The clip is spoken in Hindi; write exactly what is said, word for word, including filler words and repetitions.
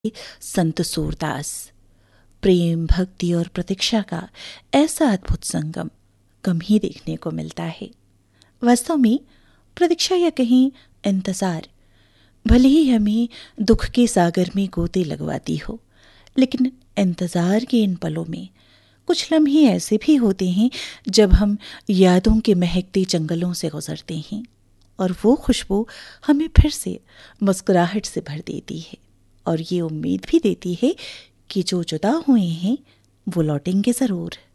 संत सूरदास। प्रेम, भक्ति और प्रतीक्षा का ऐसा अद्भुत संगम कम ही देखने को मिलता है। वास्तव में प्रतीक्षा या कहीं इंतजार भले ही हमें दुख के सागर में गोते लगवाती हो, लेकिन इंतजार के इन पलों में कुछ लम्हे ऐसे भी होते हैं जब हम यादों के महकते जंगलों से गुजरते हैं और वो खुशबू हमें फिर से मुस्कुराहट से भर देती है और ये उम्मीद भी देती है कि जो जुदा हुए हैं वो लौटेंगे ज़रूर।